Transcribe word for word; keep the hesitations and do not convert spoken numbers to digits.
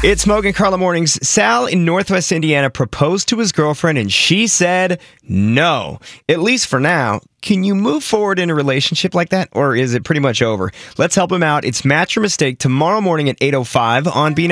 It's Mogan Carla Mornings. Sal in Northwest Indiana proposed to his girlfriend and she said no, at least for now. Can you move forward in a relationship like that, or is it pretty much over? Let's help him out. It's Match or Mistake tomorrow morning at eight oh five on B ninety-five.